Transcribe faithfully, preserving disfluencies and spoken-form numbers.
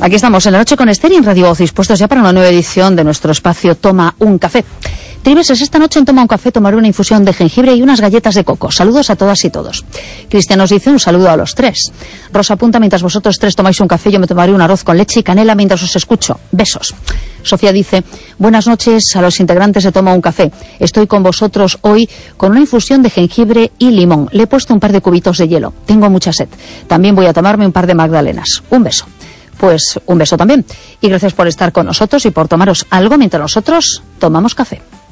Aquí estamos en la noche con Esther y en Radio Voz, dispuestos ya para una nueva edición de nuestro espacio Toma un Café. Tribeses, esta noche en Toma un Café tomaré una infusión de jengibre y unas galletas de coco. Saludos a todas y todos. Cristian nos dice un saludo a los tres. Rosa apunta, mientras vosotros tres tomáis un café, yo me tomaré un arroz con leche y canela mientras os escucho. Besos. Sofía dice, buenas noches a los integrantes de Toma un Café. Estoy con vosotros hoy con una infusión de jengibre y limón. Le he puesto un par de cubitos de hielo. Tengo mucha sed. También voy a tomarme un par de magdalenas. Un beso. Pues un beso también. Y gracias por estar con nosotros y por tomaros algo mientras nosotros tomamos café.